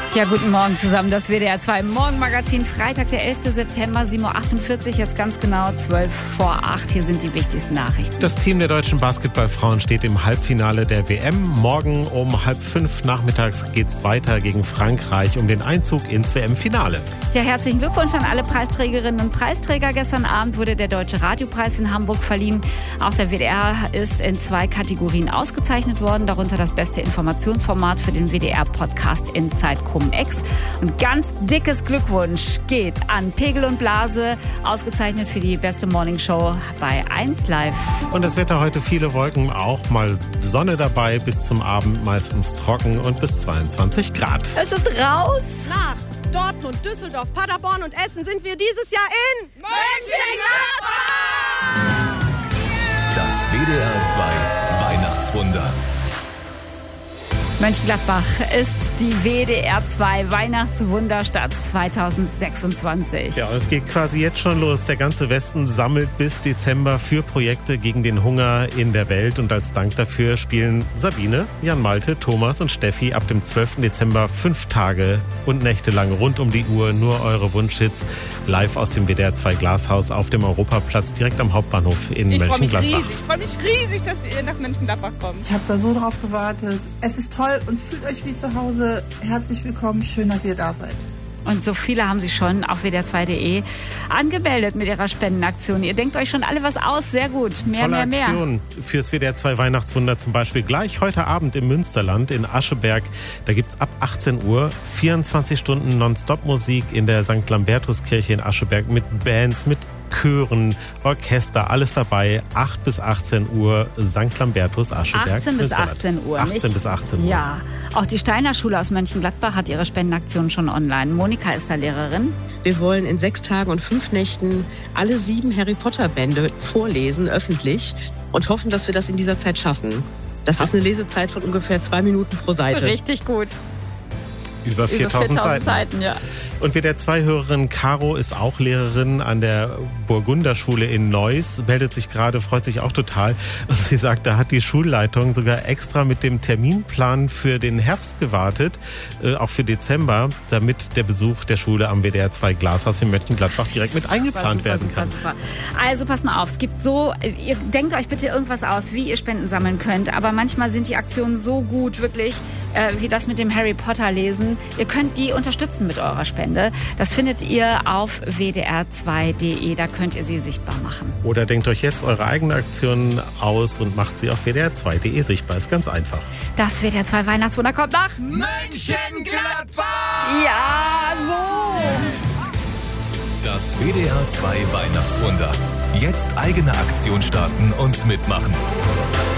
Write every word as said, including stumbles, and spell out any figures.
Ja, guten Morgen zusammen. Das W D R zwei Morgenmagazin, Freitag, der elfter September, sieben Uhr achtundvierzig, jetzt ganz genau zwölf vor acht. Hier sind die wichtigsten Nachrichten. Das Team der deutschen Basketballfrauen steht im Halbfinale der W M. Morgen um halb fünf nachmittags geht's weiter gegen Frankreich um den Einzug ins W M-Finale. Ja, herzlichen Glückwunsch an alle Preisträgerinnen und Preisträger. Gestern Abend wurde der Deutsche Radiopreis in Hamburg verliehen. Auch der W D R ist in zwei Kategorien ausgezeichnet worden, darunter das beste Informationsformat für den W D R-Podcast Inside Cum-Ex. Und ganz dickes Glückwunsch geht an Pegel und Blase, ausgezeichnet für die beste Morningshow bei eins Live. Und das Wetter heute viele Wolken, auch mal Sonne dabei, bis zum Abend meistens trocken und bis zweiundzwanzig Grad. Es ist raus! Nach Dortmund, Düsseldorf, Paderborn und Essen sind wir dieses Jahr in Mönchengladbach! Das W D R zwei Weihnachtswunder. Mönchengladbach ist die W D R zwei Weihnachtswunderstadt zweitausendsechsundzwanzig. Ja, und es geht quasi jetzt schon los. Der ganze Westen sammelt bis Dezember für Projekte gegen den Hunger in der Welt. Und als Dank dafür spielen Sabine, Jan Malte, Thomas und Steffi ab dem zwölften Dezember fünf Tage und Nächte lang rund um die Uhr nur eure Wunschhits live aus dem W D R zwei Glashaus auf dem Europaplatz direkt am Hauptbahnhof in ich Mönchengladbach. Ich freue mich riesig, dass ihr nach Mönchengladbach kommt. Ich habe da so drauf gewartet. Es ist toll und fühlt euch wie zu Hause. Herzlich willkommen, schön, dass ihr da seid. Und so viele haben sich schon auf W D R zwei punkt de angemeldet mit ihrer Spendenaktion. Ihr denkt euch schon alle was aus, sehr gut. Mehr, Tolle mehr, mehr. Aktion fürs W D R zwei Weihnachtswunder zum Beispiel gleich heute Abend im Münsterland in Ascheberg. Da gibt's ab achtzehn Uhr vierundzwanzig Stunden Nonstop-Musik in der Sankt Lambertuskirche in Ascheberg mit Bands, mit Chören, Orchester, alles dabei. acht bis achtzehn Uhr Sankt Lambertus, Ascheberg. achtzehn bis achtzehn Uhr. achtzehn nicht? bis achtzehn Uhr. Ja, auch die Steiner Schule aus Mönchengladbach hat ihre Spendenaktion schon online. Monika ist da Lehrerin. Wir wollen in sechs Tagen und fünf Nächten alle sieben Harry Potter Bände vorlesen, öffentlich, und hoffen, dass wir das in dieser Zeit schaffen. Das ist eine Lesezeit von ungefähr zwei Minuten pro Seite. Richtig gut. Über viertausend Seiten. Seiten, ja. Und W D R zwei Hörerin Caro ist auch Lehrerin an der Burgunderschule in Neuss, meldet sich gerade, freut sich auch total. Und sie sagt, da hat die Schulleitung sogar extra mit dem Terminplan für den Herbst gewartet, äh, auch für Dezember, damit der Besuch der Schule am W D R zwei Glashaus in Mönchengladbach direkt mit eingeplant super, werden super, kann. Super. Also passt mal auf, es gibt so, ihr denkt euch bitte irgendwas aus, wie ihr Spenden sammeln könnt, aber manchmal sind die Aktionen so gut, wirklich, äh, wie das mit dem Harry Potter lesen. Ihr könnt die unterstützen mit eurer Spende. Das findet ihr auf W D R zwei punkt de, da könnt ihr sie sichtbar machen. Oder denkt euch jetzt eure eigene Aktion aus und macht sie auf W D R zwei punkt de sichtbar. Ist ganz einfach. Das W D R zwei Weihnachtswunder kommt nach Mönchengladbach! Ja, so! Das W D R zwei Weihnachtswunder. Jetzt eigene Aktion starten und mitmachen.